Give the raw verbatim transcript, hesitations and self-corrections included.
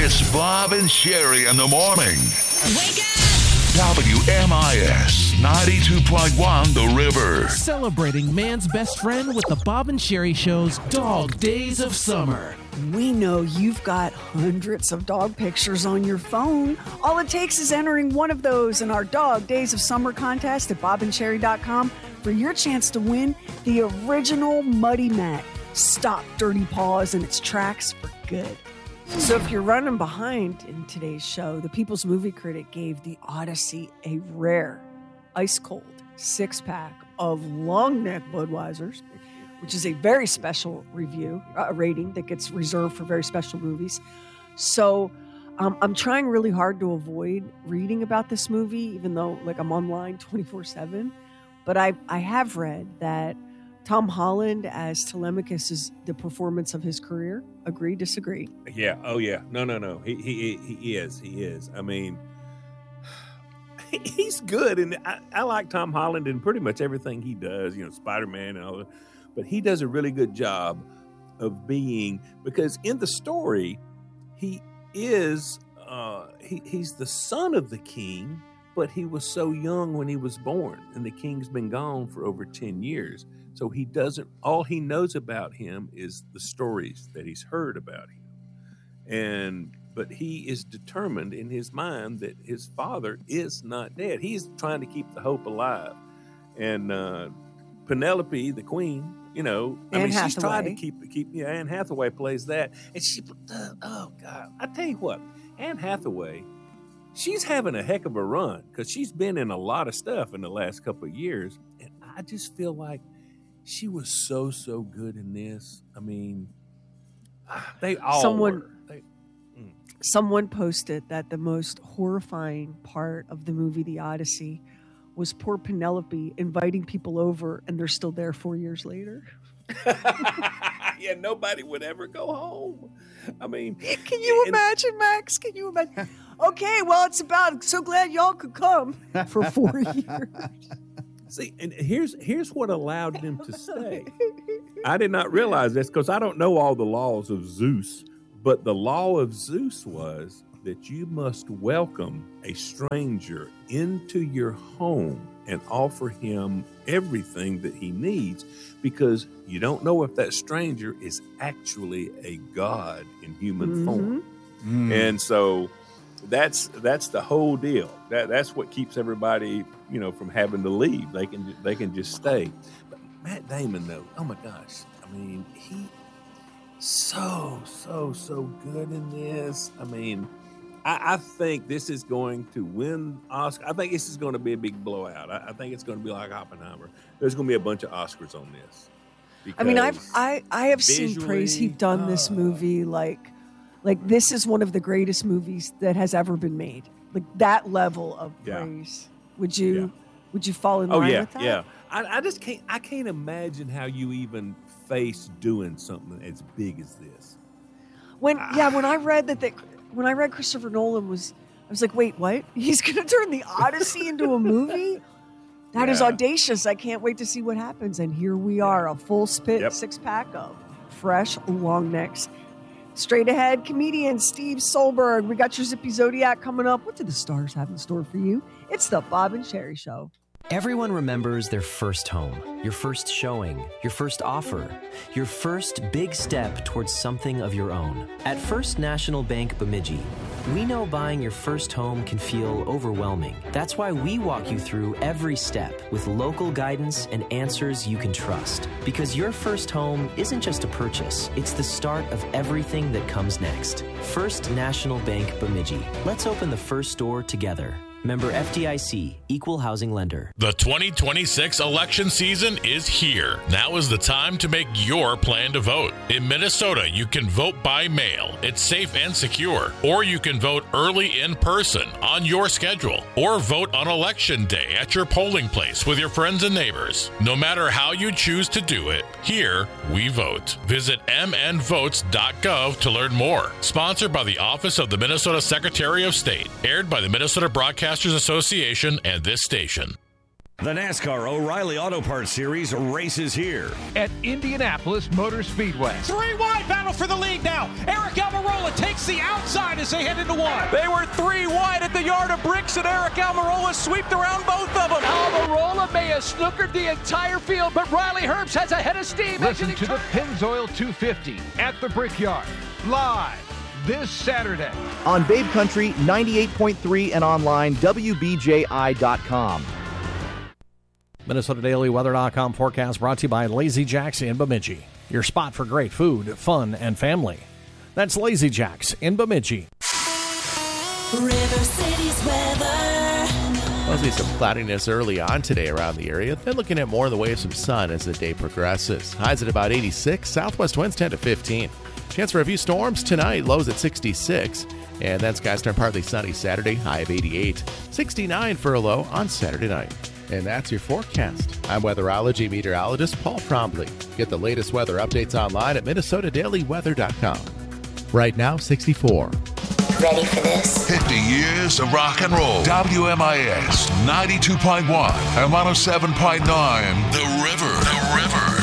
It's Bob and Sherry in the morning. Wake up! W M I S ninety-two point one The River. Celebrating man's best friend with the Bob and Sherry Show's Dog Days of Summer. We know you've got hundreds of dog pictures on your phone. All it takes is entering one of those in our Dog Days of Summer contest at bob and sherry dot com for your chance to win the original Muddy Mat. Stop dirty paws in its tracks for good. So if you're running behind in today's show, the People's Movie Critic gave The Odyssey a rare, ice-cold six-pack of long-neck Budweisers, which is a very special review, a rating that gets reserved for very special movies. So um, I'm trying really hard to avoid reading about this movie, even though like I'm online twenty-four seven. But I, I have read that Tom Holland as Telemachus is the performance of his career. Agree, disagree? Yeah. Oh, yeah. No, no, no. He he he is. He is. I mean, he's good, and I, I like Tom Holland in pretty much everything he does. You know, Spider-Man and all that. But he does a really good job of being, because in the story, he is uh, he, he's the son of the king, but he was so young when he was born, and the king's been gone for over ten years. So he doesn't, all he knows about him is the stories that he's heard about him. And, but he is determined in his mind that his father is not dead. He's trying to keep the hope alive. And uh, Penelope, the queen, you know, I Anne mean, Hathaway. she's trying to keep, keep, yeah, Anne Hathaway plays that. And she, uh, oh God, I tell you what, Anne Hathaway, she's having a heck of a run because she's been in a lot of stuff in the last couple of years. And I just feel like she was so, so good in this. I mean, they all Someone, were. They, mm. someone posted that the most horrifying part of the movie The Odyssey was poor Penelope inviting people over, and they're still there four years later. Yeah, nobody would ever go home. I mean, Can you and, imagine, Max? Can you imagine? Okay, well, it's about, so glad y'all could come for four years. See, and here's here's what allowed them to stay. I did not realize this because I don't know all the laws of Zeus, but the law of Zeus was that you must welcome a stranger into your home and offer him everything that he needs, because you don't know if that stranger is actually a god in human Mm-hmm. form. Mm. And so that's that's the whole deal. That that's what keeps everybody, you know, from having to leave. They can they can just stay. But Matt Damon, though, oh my gosh, I mean, he so so so good in this. I mean, I, I think this is going to win Oscar. I think this is going to be a big blowout. I, I think it's going to be like Oppenheimer. There's going to be a bunch of Oscars on this. I mean, I've because I I have seen praise visually, he've done this uh, movie like like this is one of the greatest movies that has ever been made. Like that level of Yeah. praise. Would you Yeah. would you fall in Oh line yeah, with that? yeah. I, I just can't. I can't imagine how you even face doing something as big as this. When yeah, when I read that that when I read Christopher Nolan was I was like, wait, what? He's gonna turn the Odyssey into a movie? That is Yeah. audacious. I can't wait to see what happens. And here we are, a full spit Yep. six pack of fresh long necks. Straight ahead, comedian Steve Solberg. We got your Zippy Zodiac coming up. What do the stars have in store for you? It's the Bob and Sherry Show. Everyone remembers their first home, your first showing, your first offer, your first big step towards something of your own. At First National Bank Bemidji, we know buying your first home can feel overwhelming. That's why we walk you through every step with local guidance and answers you can trust. Because your first home isn't just a purchase, it's the start of everything that comes next. First National Bank Bemidji. Let's open the first door together. Member F D I C, Equal Housing Lender. The twenty twenty-six election season is here. Now is the time to make your plan to vote. In Minnesota, you can vote by mail. It's safe and secure. Or you can vote early in person on your schedule. Or vote on election day at your polling place with your friends and neighbors. No matter how you choose to do it, here we vote. Visit m n votes dot gov to learn more. Sponsored by the Office of the Minnesota Secretary of State. Aired by the Minnesota Broadcasters Association and this station. The NASCAR O'Reilly Auto Parts Series races here at Indianapolis Motor Speedway. Three wide battle for the lead now. Eric Almirola takes the outside as they head into one. They were three wide at the yard of bricks, and Eric Almirola swept around both of them. Almirola may have snookered the entire field, but Riley Herbst has a head of steam. Listen to the Pennzoil two fifty at the Brickyard, live this Saturday. On Babe Country, ninety-eight point three and online, W B J I dot com. Minnesota Daily Weather dot com forecast brought to you by Lazy Jacks in Bemidji. Your spot for great food, fun, and family. That's Lazy Jacks in Bemidji. River City's weather. There'll be some cloudiness early on today around the area. Then looking at more in the way of some sun as the day progresses. Highs at about eighty-six. Southwest winds ten to fifteen. Chance for a few storms tonight. Lows at sixty-six. And then skies turn partly sunny Saturday. High of eighty-eight. sixty-nine for a low on Saturday night. And that's your forecast. I'm weatherology meteorologist Paul Trombley. Get the latest weather updates online at Minnesota Daily Weather dot com. Right now, sixty-four. Ready for this? fifty years of rock and roll. W M I S ninety-two point one and one oh seven point nine. The River. The River.